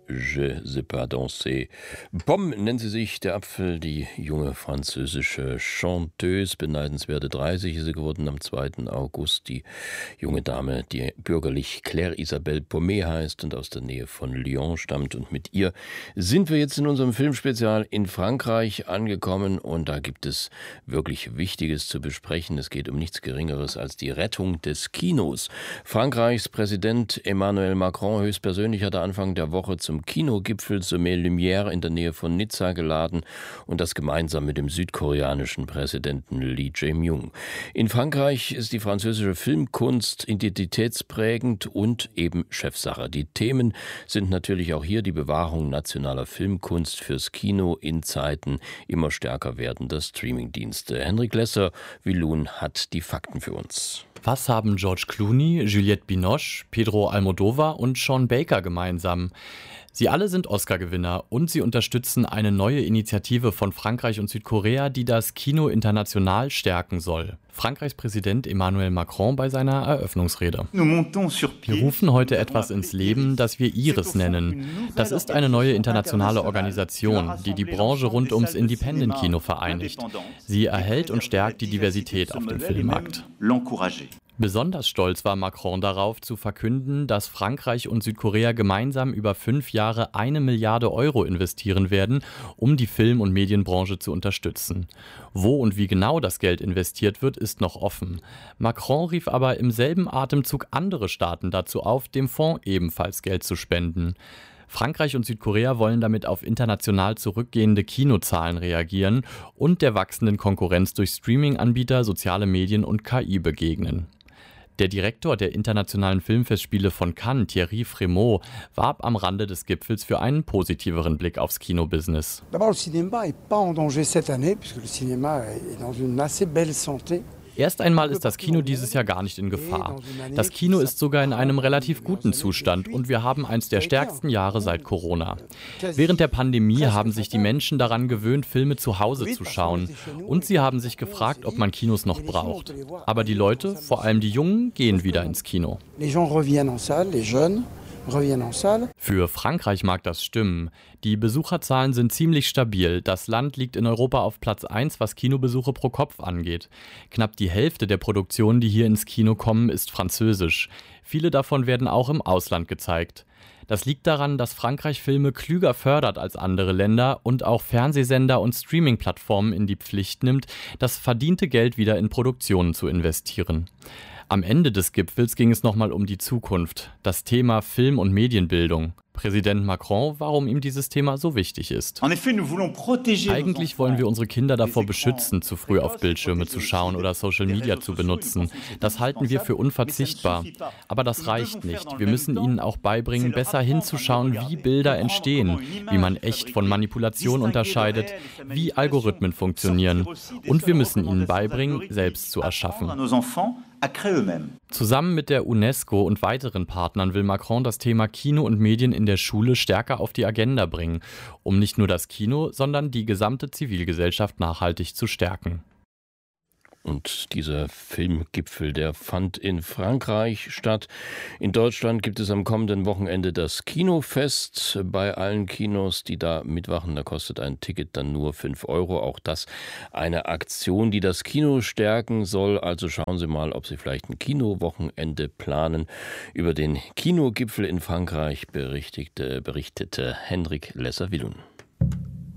Je sais pas danser. Pomme nennt sie sich, der Apfel, die junge französische Chanteuse, beneidenswerte 30 ist sie geworden am 2. August. Die junge Dame, die bürgerlich Claire Isabelle Pommet heißt und aus der Nähe von Lyon stammt. Und mit ihr sind wir jetzt in unserem Filmspezial in Frankreich angekommen und da gibt es wirklich Wichtiges zu besprechen. Es geht um nichts Geringeres als die Rettung des Kinos. Frankreichs Präsident Emmanuel Macron höchstpersönlich hatte Anfang der Woche zum Kinogipfel Sommet Lumière in der Nähe von Nizza geladen und das gemeinsam mit dem südkoreanischen Präsidenten Lee Jae-myung. In Frankreich ist die französische Filmkunst identitätsprägend und eben Chefsache. Die Themen sind natürlich auch hier die Bewahrung nationaler Filmkunst fürs Kino in Zeiten immer stärker werdender Streamingdienste. Henrik Lesser-Willun hat die Fakten für uns. Was haben George Clooney, Juliette Binoche, Pedro Almodovar und Sean Baker gemeinsam? Sie alle sind Oscar-Gewinner und sie unterstützen eine neue Initiative von Frankreich und Südkorea, die das Kino international stärken soll. Frankreichs Präsident Emmanuel Macron bei seiner Eröffnungsrede. Wir rufen heute etwas ins Leben, das wir IRIS nennen. Das ist eine neue internationale Organisation, die die Branche rund ums Independent-Kino vereinigt. Sie erhält und stärkt die Diversität auf dem Filmmarkt. Besonders stolz war Macron darauf, zu verkünden, dass Frankreich und Südkorea gemeinsam über 5 Jahre 1 Milliarde Euro investieren werden, um die Film- und Medienbranche zu unterstützen. Wo und wie genau das Geld investiert wird, ist noch offen. Macron rief aber im selben Atemzug andere Staaten dazu auf, dem Fonds ebenfalls Geld zu spenden. Frankreich und Südkorea wollen damit auf international zurückgehende Kinozahlen reagieren und der wachsenden Konkurrenz durch Streaming-Anbieter, soziale Medien und KI begegnen. Der Direktor der Internationalen Filmfestspiele von Cannes, Thierry Frémaux, warb am Rande des Gipfels für einen positiveren Blick aufs Kinobusiness. D'abord, le cinéma n'est pas en danger cette année, puisque le cinéma est dans une assez belle santé. Erst einmal ist das Kino dieses Jahr gar nicht in Gefahr. Das Kino ist sogar in einem relativ guten Zustand und wir haben eins der stärksten Jahre seit Corona. Während der Pandemie haben sich die Menschen daran gewöhnt, Filme zu Hause zu schauen. Und sie haben sich gefragt, ob man Kinos noch braucht. Aber die Leute, vor allem die Jungen, gehen wieder ins Kino. Für Frankreich mag das stimmen. Die Besucherzahlen sind ziemlich stabil. Das Land liegt in Europa auf Platz 1, was Kinobesuche pro Kopf angeht. Knapp die Hälfte der Produktionen, die hier ins Kino kommen, ist französisch. Viele davon werden auch im Ausland gezeigt. Das liegt daran, dass Frankreich Filme klüger fördert als andere Länder und auch Fernsehsender und Streaming-Plattformen in die Pflicht nimmt, das verdiente Geld wieder in Produktionen zu investieren. Am Ende des Gipfels ging es nochmal um die Zukunft, das Thema Film- und Medienbildung. Präsident Macron, warum ihm dieses Thema so wichtig ist. Eigentlich wollen wir unsere Kinder davor beschützen, zu früh auf Bildschirme zu schauen oder Social Media zu benutzen. Das halten wir für unverzichtbar. Aber das reicht nicht. Wir müssen ihnen auch beibringen, besser hinzuschauen, wie Bilder entstehen, wie man echt von Manipulation unterscheidet, wie Algorithmen funktionieren. Und wir müssen ihnen beibringen, selbst zu erschaffen. Zusammen mit der UNESCO und weiteren Partnern will Macron das Thema Kino und Medien in der Schule stärker auf die Agenda bringen, um nicht nur das Kino, sondern die gesamte Zivilgesellschaft nachhaltig zu stärken. Und dieser Filmgipfel, der fand in Frankreich statt. In Deutschland gibt es am kommenden Wochenende das Kinofest. Bei allen Kinos, die da mitmachen, da kostet ein Ticket dann nur 5 Euro. Auch das eine Aktion, die das Kino stärken soll. Also schauen Sie mal, ob Sie vielleicht ein Kinowochenende planen. Über den Kinogipfel in Frankreich berichtete Henrik Lesser-Willun.